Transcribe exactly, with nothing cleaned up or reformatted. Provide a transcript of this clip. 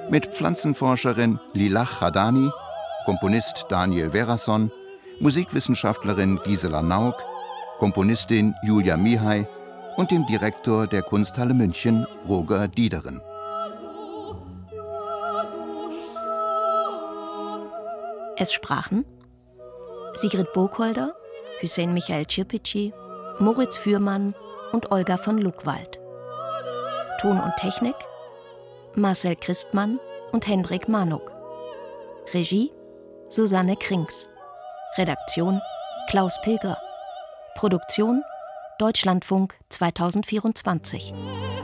mit Pflanzenforscherin Lilach Hadani, Komponist Daniel Verason, Musikwissenschaftlerin Gisela Nauk, Komponistin Julia Mihai und dem Direktor der Kunsthalle München, Roger Diederen. Es sprachen Sigrid Burgholder, Hüseyin Michael Cirpici, Moritz Fürmann und Olga von Luckwald. Ton und Technik Marcel Christmann und Hendrik Manuk. Regie Susanne Krings. Redaktion Klaus Pilger. Produktion Deutschlandfunk zweitausendvierundzwanzig.